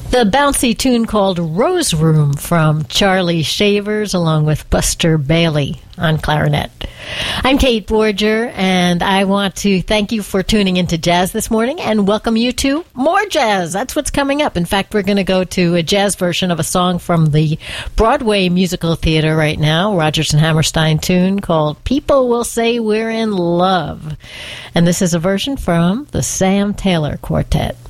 The bouncy tune called Rose Room from Charlie Shavers along with Buster Bailey on clarinet. I'm Kate Borger, and I want to thank you for tuning into Jazz this morning and welcome you to more jazz. That's what's coming up. In fact, we're going to go to a jazz version of a song from the Broadway musical theater right now, Rodgers and Hammerstein tune called People Will Say We're in Love. And this is a version from the Sam Taylor Quartet.